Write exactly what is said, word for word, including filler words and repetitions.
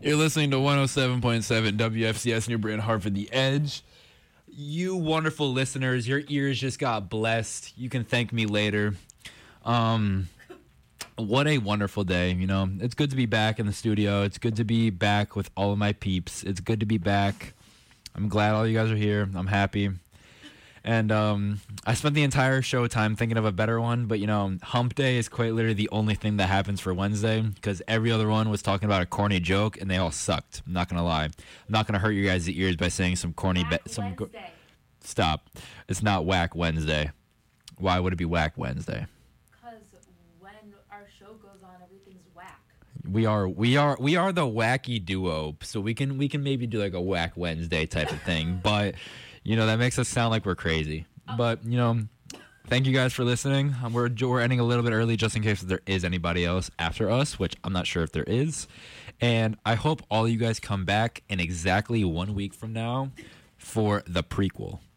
You're listening to one oh seven point seven W F C S and your brand Hartford The Edge. You wonderful listeners, your ears just got blessed. You can thank me later. Um, what a wonderful day, you know. It's good to be back in the studio. It's good to be back with all of my peeps. It's good to be back. I'm glad all you guys are here. I'm happy. And um, I spent the entire show time thinking of a better one, but, you know, Hump Day is quite literally the only thing that happens for Wednesday because every other one was talking about a corny joke, and they all sucked. I'm not going to lie. I'm not going to hurt you guys' ears by saying some corny... Be- some go- Stop. It's not Whack Wednesday. Why would it be Whack Wednesday? Because when our show goes on, everything's whack. We are we are we are the wacky duo, so we can we can maybe do like a Whack Wednesday type of thing, but you know that makes us sound like we're crazy. Oh. But you know, thank you guys for listening. Um, we're we're ending a little bit early just in case there is anybody else after us, which I'm not sure if there is. And I hope all of you guys come back in exactly one week from now for the prequel.